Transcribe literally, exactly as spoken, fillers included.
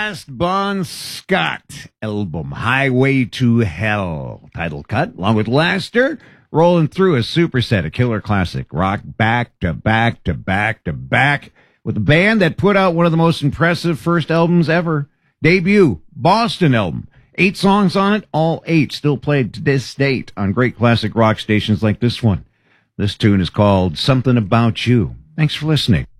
last Bon Scott album, Highway to Hell, title cut, along with Laster, rolling through a superset of killer classic rock back to back to back to back with a band that put out one of the most impressive first albums ever. Debut, Boston album. Eight songs on it, all eight still played to this date on great classic rock stations like this one. This tune is called Something About You. Thanks for listening.